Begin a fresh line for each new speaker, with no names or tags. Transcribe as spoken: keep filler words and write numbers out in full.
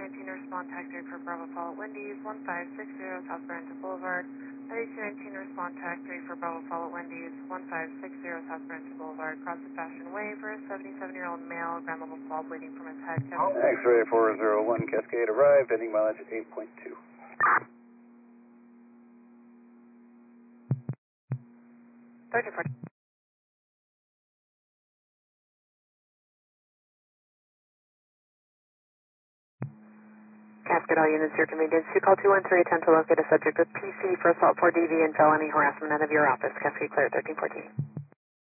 nineteen, respond taxi for Bravo Follow Wendy's, one five six zero South Barrington Boulevard. thirty-two nineteen, respond taxi for Bravo Follow Wendy's, one five six zero South Barrington Boulevard. Cross the Fashion Way for a seventy-seven-year-old male, ground level swab waiting from his head.
X-ray four zero one Cascade arrived, heading mileage eight point two.
thirty-four. Cascade, all units, your convenience. You call two one three, attempt to locate a subject with P C for assault for D V and felony harassment out of your office. Cascade clear, thirteen fourteen.